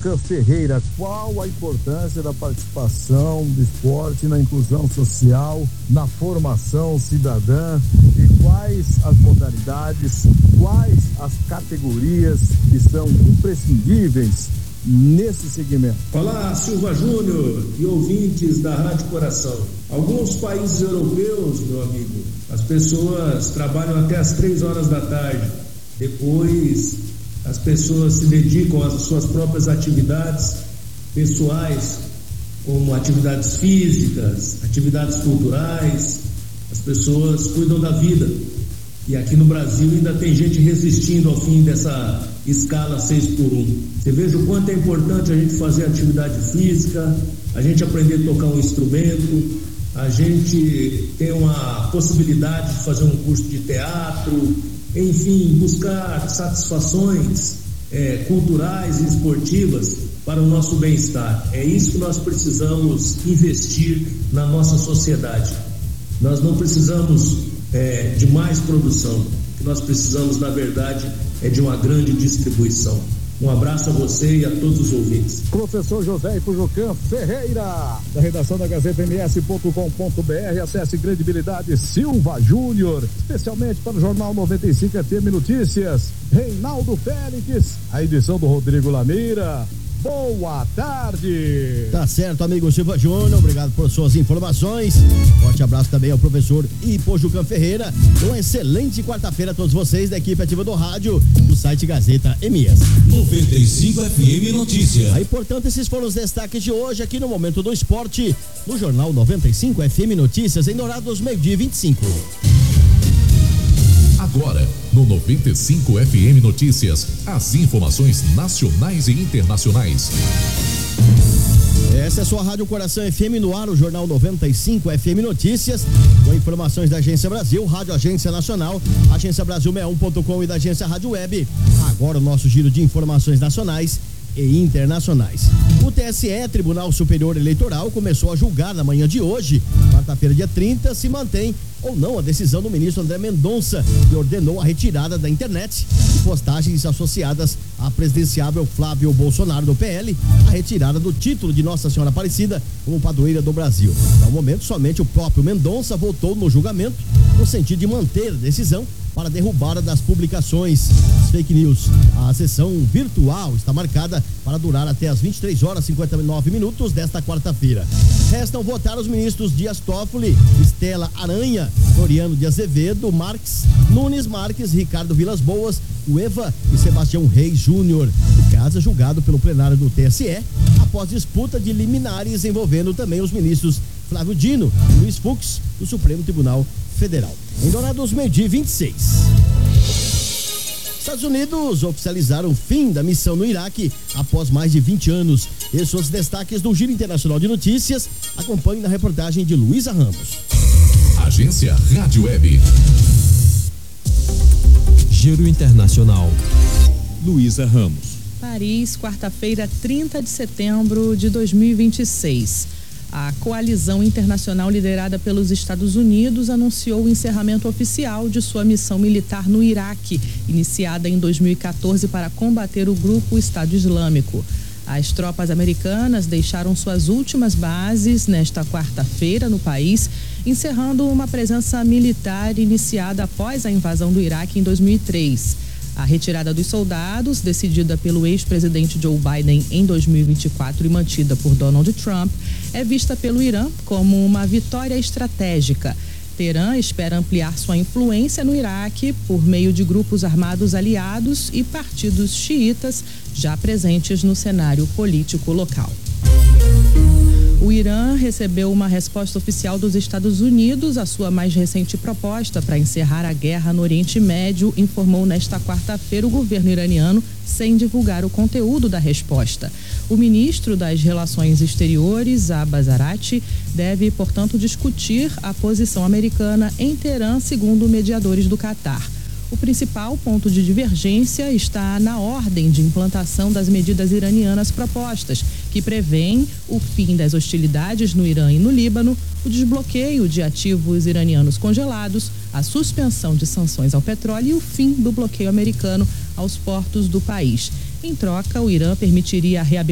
Pojucã Ferreira, qual a importância da participação do esporte na inclusão social, na formação cidadã e quais as modalidades, quais as categorias que são imprescindíveis nesse segmento? Olá, Silva Júnior e ouvintes da Rádio Coração. Alguns países europeus, meu amigo, as pessoas trabalham até às 3 horas da tarde. Depois, as pessoas se dedicam às suas próprias atividades pessoais, como atividades físicas, atividades culturais. As pessoas cuidam da vida. E aqui no Brasil ainda tem gente resistindo ao fim dessa escala 6x1. Você veja o quanto é importante a gente fazer atividade física, a gente aprender a tocar um instrumento, a gente ter uma possibilidade de fazer um curso de teatro, enfim, buscar satisfações culturais e esportivas para o nosso bem-estar. É isso que nós precisamos investir na nossa sociedade. Nós não precisamos de mais produção. O que nós precisamos, na verdade, é de uma grande distribuição. Um abraço a você e a todos os ouvintes. Professor José Pojucã Ferreira, da redação da GazeteMS.com.br. Acesse Credibilidade Silva Júnior, especialmente para o Jornal 95 FM Notícias. Reinaldo Félix, a edição do Rodrigo Lameira. Boa tarde. Tá certo, amigo Silva Júnior, obrigado por suas informações. Forte abraço também ao professor Pojucã Ferreira. Uma excelente quarta-feira a todos vocês da equipe ativa do rádio, do site Gazeta MS 95 FM Notícias. Aí, portanto, esses foram os destaques de hoje aqui no Momento do Esporte, no Jornal 95 FM Notícias, em Dourados, 12:25. Agora, no 95 FM Notícias, as informações nacionais e internacionais. Essa é a sua Rádio Coração FM no ar, o Jornal 95 FM Notícias, com informações da Agência Brasil, Rádio Agência Nacional, Agência Brasil 61.com e da Agência Rádio Web. Agora o nosso giro de informações nacionais e internacionais. O TSE, Tribunal Superior Eleitoral, começou a julgar na manhã de hoje, quarta-feira, dia 30, se mantém ou não a decisão do ministro André Mendonça, que ordenou a retirada da internet de postagens associadas à presidenciável Flávio Bolsonaro do PL, a retirada do título de Nossa Senhora Aparecida como padroeira do Brasil. No momento, somente o próprio Mendonça votou no julgamento no sentido de manter a decisão para a derrubada das publicações, as fake news. A sessão virtual está marcada para durar até as 23 horas e 59 minutos desta quarta-feira. Restam votar os ministros Dias Toffoli, Estela Aranha, Floriano de Azevedo, Nunes Marques, Ricardo Vilas Boas, Ueva e Sebastião Reis Júnior. O caso é julgado pelo plenário do TSE após disputa de liminares envolvendo também os ministros Flávio Dino e Luiz Fux, do Supremo Tribunal Federal. Em Dourados, 12:26. Estados Unidos oficializaram o fim da missão no Iraque após mais de 20 anos. Esses são os destaques do Giro Internacional de Notícias. Acompanhe na reportagem de Luísa Ramos. Agência Rádio Web. Giro Internacional. Luísa Ramos. Paris, quarta-feira, 30 de setembro de 2026. A coalizão internacional liderada pelos Estados Unidos anunciou o encerramento oficial de sua missão militar no Iraque, iniciada em 2014 para combater o grupo Estado Islâmico. As tropas americanas deixaram suas últimas bases nesta quarta-feira no país, encerrando uma presença militar iniciada após a invasão do Iraque em 2003. A retirada dos soldados, decidida pelo ex-presidente Joe Biden em 2024 e mantida por Donald Trump, é vista pelo Irã como uma vitória estratégica. Teherã espera ampliar sua influência no Iraque por meio de grupos armados aliados e partidos xiitas já presentes no cenário político local. O Irã recebeu uma resposta oficial dos Estados Unidos à sua mais recente proposta para encerrar a guerra no Oriente Médio, informou nesta quarta-feira o governo iraniano, sem divulgar o conteúdo da resposta. O ministro das Relações Exteriores, Abbas Araqchi, deve, portanto, discutir a posição americana em Teherã, segundo mediadores do Catar. O principal ponto de divergência está na ordem de implantação das medidas iranianas propostas, que prevêem o fim das hostilidades no Irã e no Líbano, o desbloqueio de ativos iranianos congelados, a suspensão de sanções ao petróleo e o fim do bloqueio americano aos portos do país. Em troca, o Irã permitiria a reabertura